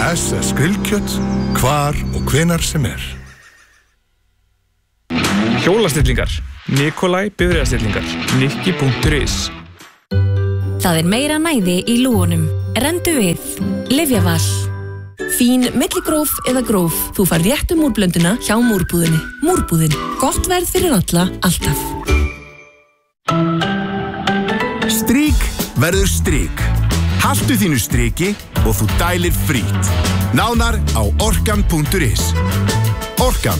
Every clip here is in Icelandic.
SS grillkjöt, hvar og hvenar sem Hjólastillingar. Nikolai bifreiðastillingar. Nikki.is. Það meira næði í lúgunum. Rendu við. Lyfjaval. Fín milligróf eða gróf. Þú fær réttu múrblönduna hjá múrbúðinni. Múrbúðin. Gott verð fyrir alla, alltaf. Strik verður strik. Haltu þínu striki og þú dælir frít. Nánar á orkan.is. Orkan.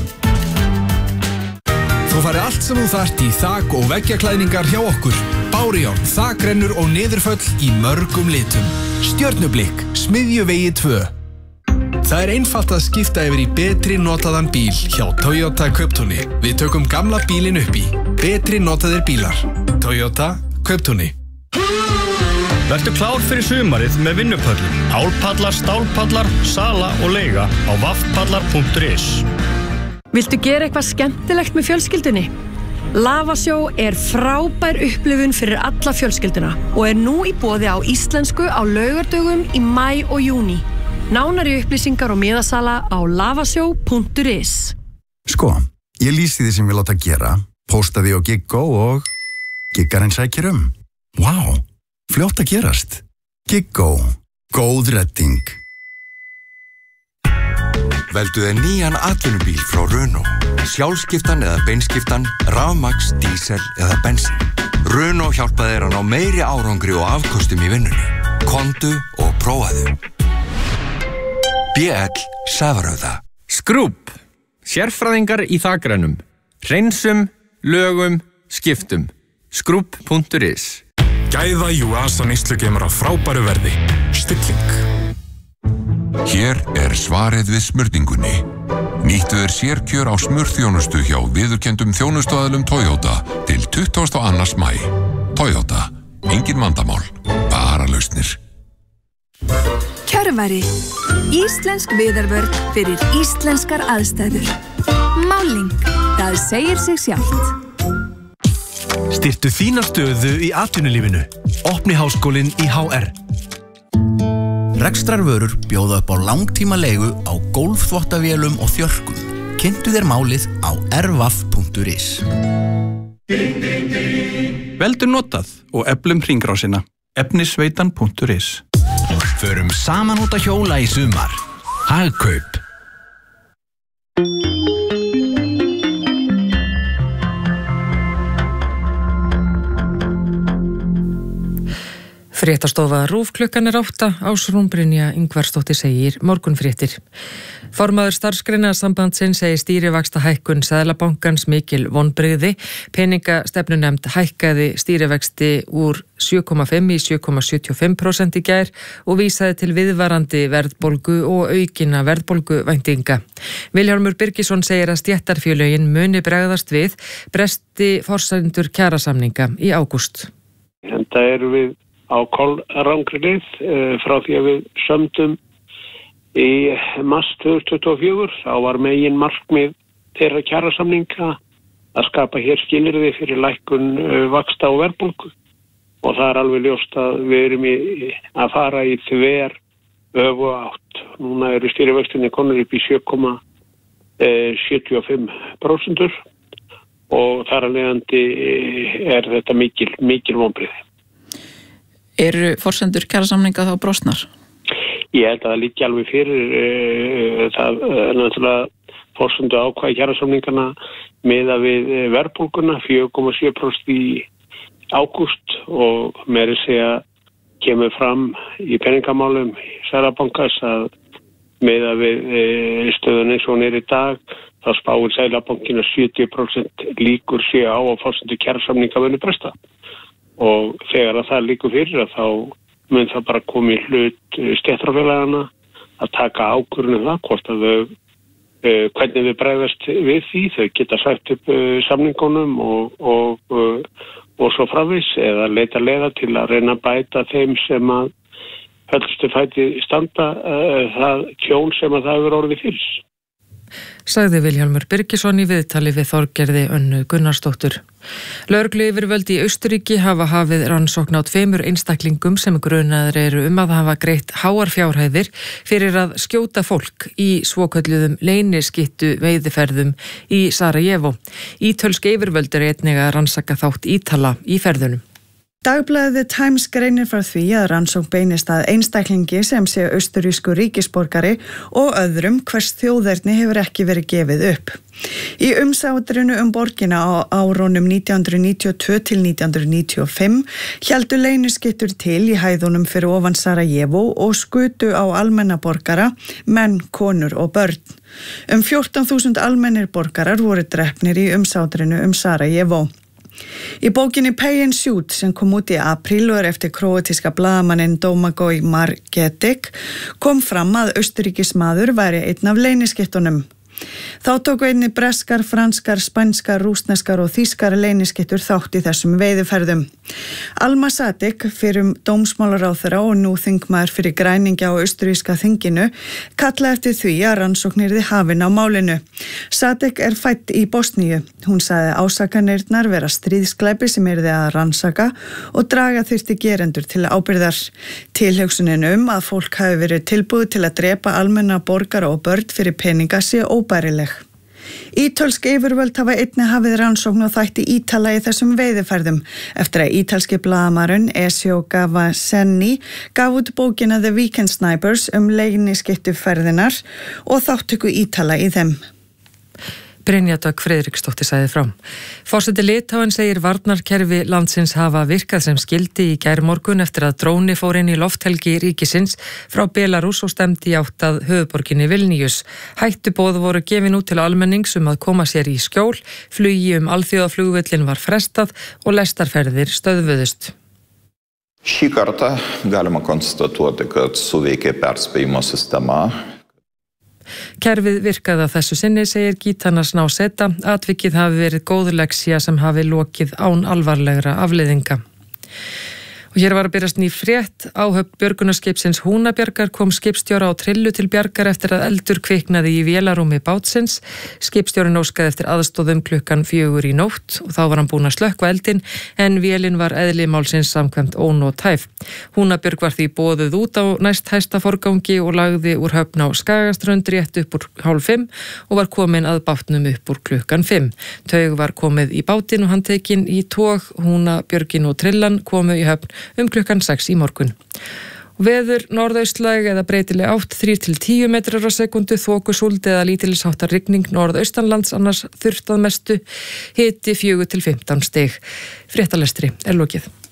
Þú fari allt sem þú þarft í þak- og veggjaklæðningar hjá okkur. Bárujárn, þakrennur og niðurföll í mörgum litum. Stjörnublikk, Smiðjuvegi 2. Það einfalt að skipta yfir í betri notaðan bíl hjá Toyota Kauptúni. Við tökum gamla bílinn upp í. Betri notaðir bílar. Toyota Kauptúni. Vertu klár fyrir sumarið með vinnupöllum. Álpallar, stálpallar, sala og leiga á vaffpallar.is. Viltu gera eitthvað skemmtilegt með fjölskyldunni? Lavasjó frábær upplifun fyrir alla fjölskylduna og nú í boði á íslensku á laugardögum í maí og júní. Nánari upplýsingar og miðasala á lavasjó.is. Sko, ég lýsi því sem við láta gera, pósta því á Giggo og giggarinn sækir Vá, fljótt að gerast. Giggo, góð redding. Veldu þér nýjan atvinnubíl frá Renault. Sjálfskiptan eða beinskiptan, rafmagns, dísel eða bensin. Renault hjálpa þér að ná meiri árangri og afkostum í vinnunni. Komdu og prófaðu. BL Sævarauða. Skrúb. Sérfræðingar í þakrennum. Hreinsum, lögum, skiptum. Skrúb.is. Gæða Juasa neyslugeimar á frábæru verði. Stilling. Hér svarið við smurningunni. Nýttu þér sérkjör á smurþjónustu hjá viðurkenndum þjónustuaðilum Toyota til 22. maí. Toyota. Engin vandamál. Bara lausnir. Kjörvari. Íslensk viðarvörn fyrir íslenskar aðstæður. Máling. Það segir sig sjálft. Styrktu þína stöðu í atvinnulífinu. Opni háskólinn í HR. Rekstrarvörur bjóða upp á langtíma leigu á gólfþvottavélum og þjörkum. Kynntu þér málið á rvaff.is. Veldu notað og eflum hringrásina. Efnisveitan.is. Förum saman út að hjóla í sumar. Hagkaup. Fréttastofa RÚV klukkan 8, Ásrún Brynja Ingvarsdóttir segir morgunfréttir. Formaður starfsgreinasambandsins segir stýrivaxtahækkun Seðlabankans mikil vonbrigði. Peningastefnunefnd hækkaði stýrivexti úr 7,5 í 7,75% í gær og vísaði til viðvarandi verðbólgu og aukina verðbólguvæntinga. Vilhjálmur Birgisson segir að stéttarfélögin muni bregðast við bresti forsendur kjarasamninga í ágúst. Þetta við á kolrangri leið frá því að við sömdum í mars 2024. Þá var megin markmið þeirra kjarasamninga að skapa hér skilyrði fyrir lækkun vaxta og verðbólgu og það alveg ljóst að við erum að fara í þver öfu átt. Núna stýrivextinni konur upp í 7,75% og þar af leiðandi þetta mikil vonbrigði. Eru forsendur kjarasamninga þá brostnar? Ég held að það liggi alveg fyrir það náttúrulega forsendu ákvæði kjarasamningana miðað við verðbólguna 4,7% í ágúst og meira segja kemur fram í peningamálum Seðlabankans að miðað við stöðun eins og hún í dag þá spáir Seðlabankinn að 70% líkur sé á að forsendu kjarasamninga muni bresta. Og þegar að það liggur fyrir að þá mun það bara koma í hlut stéttarfélagana að taka ákvörðun það hvort að þau hvernig við bregðast við því. Þau geta sagt upp samningunum og svo framvegis eða leita leiða til að reyna að bæta þeim sem að höllustu fæti standa það tjón sem að það hefur orðið fyrir. sagði Vilhjálmur Birgisson í viðtali við Þorgerði Önnu Gunnarsdóttur. Lögregluyfirvöld í Austurríki hafa hafið rannsókn á 2 einstaklingum sem grunaðir eru að hafa greitt háar fjárhæðir fyrir að skjóta fólk í svokölluðum leyniskyttu veiðiferðum í Sarajevo. Ítölsk yfirvöld eru einnig að rannsaka þátt Ítala í ferðunum. Dagblaðið The Times greinir frá því að rannsókn beinist að einstaklingi sem sé austurrísku ríkisborgari og öðrum hvers þjóðerni hefur ekki verið gefið upp. Í umsátrinu borgina á árunum 1992 til 1995 héldu leyniskyttur til í hæðunum fyrir ofan Sarajevo og skutu á almenna borgara, menn, konur og börn. 14.000 almennir borgarar voru drepnir í umsátrinu Sarajevo. Í bókinni Pay and Shoot sem kom út í apríl og eftir króatíska blaðamanninn Domagoj Margetic kom fram að austurríkismaður væri einn af leyniskyttunum. Þá tóku einnig breskar, franskar, spænskar, rússneskar og þýskar leyniskyttur þátt í þessum veiðiferðum. Alma Sadik, fyrrum dómsmálaráðherra og nú þingmaður fyrir græningja á austurríska þinginu, kallaði eftir því að rannsókn yrði hafin á málinu. Sadik er fædd í Bosníu. Hún sagði ásakanirnar vera stríðsglæpi sem yrði að rannsaka og draga þyrfti gerendur til ábyrgðar. Tilhugsunin að fólk hafi verið tilbúið til að drepa almenna borgara og börn fyrir peninga sé óbærileg. Ítölsk yfirvöld hafa einnig hafið rannsókn og þætti Ítala í þessum veiðiferðum eftir að ítalski blaðamarinn Ezio Gavasenni gaf út bókina The Weekend Snipers leyniskyttuferðinar og þáttöku Ítala í þeim. Brynja Dögg Friðriksdóttir sagði frá. Forseti Litáen segir varnarkerfi landsins hafa virkað sem skildi í gærmorgun eftir að dróni fór inn í lofthelgi ríkisins frá Belarus og stemdi í átt að höfuðborginni Vilnius. Hættuboð voru gefin út til almennings að koma sér í skjól, flugi alþjóðaflugvöllin var frestað og lestarferðir stöðvuðust. Šį kartą galima konstatuoti, kad suveikė perspėjimo sistema. Kerfið virkaði að þessu sinni, segir Gítanas Náseta. Atvikið hafi verið góð leksía sem hafi lokið án alvarlegra afleiðinga. Og hér var að byrjast ný frétt. Áhöfn björgunarskipsins Húnabjargar kom skipstjóra á trillu til bjargar eftir að eldur kviknaði í vélarúmi bátsins. Skipstjórin óskaði eftir aðstóðum klukkan 4 í nótt og þá var hann búinn að slökkva eldinn en vélin var eðli málsins samkvæmt ónótæf. Húnabjörg var því boðuð út á næst hæsta forgangi og lagði úr höfn á Skagaströnd rétt upp úr 4:30 og var komin að bátnum upp úr klukkan 5. Taug var komið í bátinn og hann tekinn í tog. Húnabjörgin og trillan komu í höfn klukkan 6 í morgun. Veður norðaustlæg eða breytileg átt 3-10 metrar á sekundu, þokusúld eða lítilsháttar rigning norðaustanlands, annars þurrt að mestu, hiti 4-15 stig. Fréttalestri er lokið.